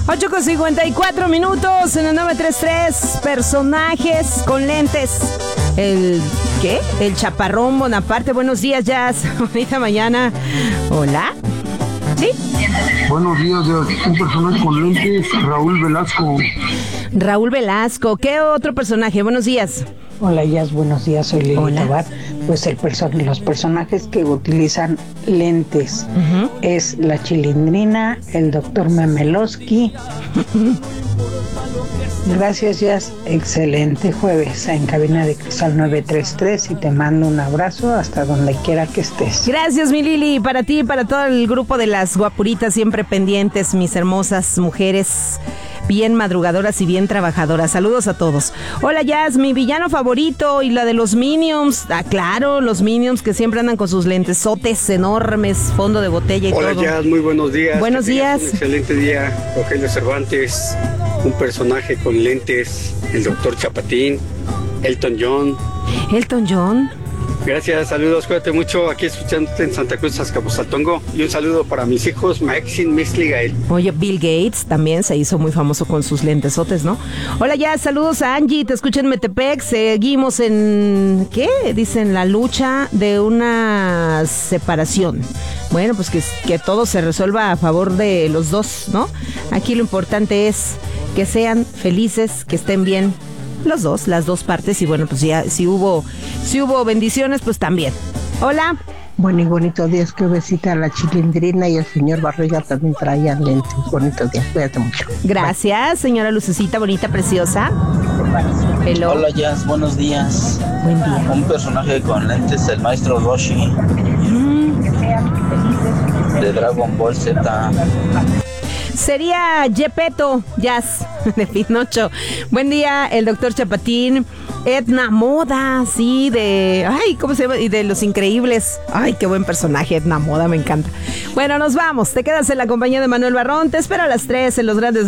8:54 en el 933. Personajes con lentes. ¿Qué? El Chaparrón Bonaparte. Buenos días, Jazz. Bonita mañana. Hola. ¿Sí? Buenos días, un personaje con lentes, Raúl Velasco. Raúl Velasco. ¿Qué otro personaje? Buenos días. Hola, Jazz, buenos días, soy Lili Tobar. Pues los personajes que utilizan lentes es la Chilindrina, el doctor Memelowski. Gracias, Jazz. Excelente jueves en cabina de Cristal 933 y te mando un abrazo hasta donde quiera que estés. Gracias, mi Lili, para ti y para todo el grupo de las guapuritas siempre pendientes, mis hermosas mujeres bien madrugadoras y bien trabajadoras. Saludos a todos. Hola, Jazz, mi villano favorito y la de los Minions. Ah, claro, los Minions que siempre andan con sus lentesotes enormes, fondo de botella y Hola, todo. Hola, Jazz, muy buenos días. Buenos días. Un excelente día. Rogelio Cervantes, un personaje con lentes, el doctor Chapatín, Elton John. Elton John. Gracias, saludos, cuídate mucho, aquí escuchándote en Santa Cruz, Azcapotzaltongo, y un saludo para mis hijos, Maxine, Misli, Gael. Oye, Bill Gates también se hizo muy famoso con sus lentesotes, ¿no? Hola, ya, saludos a Angie, te escucho en Metepec, seguimos en, ¿qué? Dicen, la lucha de una separación. Bueno, pues que todo se resuelva a favor de los dos, ¿no? Aquí lo importante es que sean felices, que estén bien. Los dos, las dos partes, y bueno, pues ya si hubo bendiciones, pues también. Hola. Bueno y bonitos días, que besita a la Chilindrina y el señor Barriga también traían lentes. Bonitos días, cuídate mucho. Gracias, señora Lucecita, bonita, preciosa. Hello. Hola, Jazz, buenos días. Buen día. Un personaje con lentes, el maestro Roshi. De Dragon Ball Z. Sería Gepetto, Jazz, de Pinocho. Buen día, el doctor Chapatín. Edna Moda, sí, ¿cómo se llama? Y de Los Increíbles. Ay, qué buen personaje, Edna Moda, me encanta. Bueno, nos vamos. Te quedas en la compañía de Manuel Barrón. Te espero a las 3 en Los Grandes